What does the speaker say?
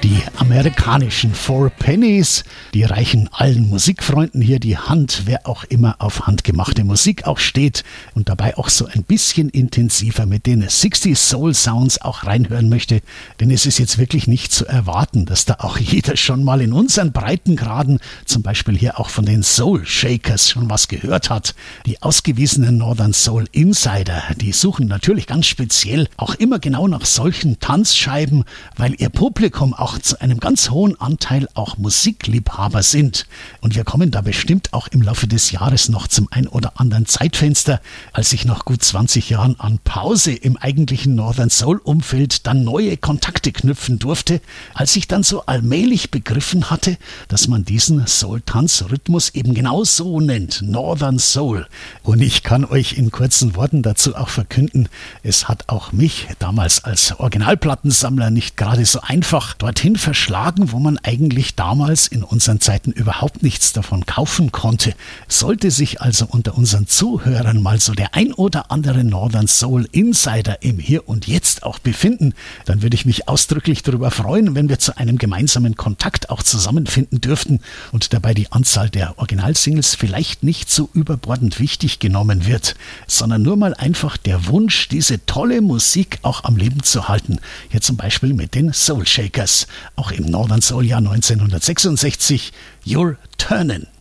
Die amerikanischen Four Pennies, die reichen allen Musikfreunden hier die Hand, wer auch immer auf handgemachte Musik auch steht und dabei auch so ein bisschen intensiver mit den 60s Soul Sounds auch reinhören möchte, denn es ist jetzt wirklich nicht zu erwarten, dass da auch jeder schon mal in unseren Breitengraden, zum Beispiel hier auch von den Soul Shakers, schon was gehört hat. Die ausgewiesenen Northern Soul Insider, die suchen natürlich ganz speziell auch immer genau nach solchen Tanzscheiben, weil ihr Publikum auch zu einem ganz hohen Anteil auch Musikliebhaber sind. Und wir kommen da bestimmt auch im Laufe des Jahres noch zum ein oder anderen Zeitfenster, als ich nach gut 20 Jahren an Pause im eigentlichen Northern Soul Umfeld dann neue Kontakte knüpfen durfte, als ich dann so allmählich begriffen hatte, dass man diesen Soul-Tanz-Rhythmus eben genau so nennt, Northern Soul. Und ich kann euch in kurzen Worten dazu auch verkünden, es hat auch mich damals als Originalplattensammler nicht gerade so einfach dorthin verschlagen, wo man eigentlich damals in unseren Zeiten überhaupt nichts davon kaufen konnte. Sollte sich also unter unseren Zuhörern mal so der ein oder andere Northern Soul Insider im Hier und Jetzt auch befinden, dann würde ich mich ausdrücklich darüber freuen, wenn wir zu einem gemeinsamen Kontakt auch zusammenfinden dürften und dabei die Anzahl der Originalsingles vielleicht nicht so überbordend wichtig genommen wird, sondern nur mal einfach der Wunsch, diese tolle Musik auch am Leben zu halten. Hier zum Beispiel mit den Soul Shakers. Auch im Northern Soul Jahr 1966, You're Turnin'.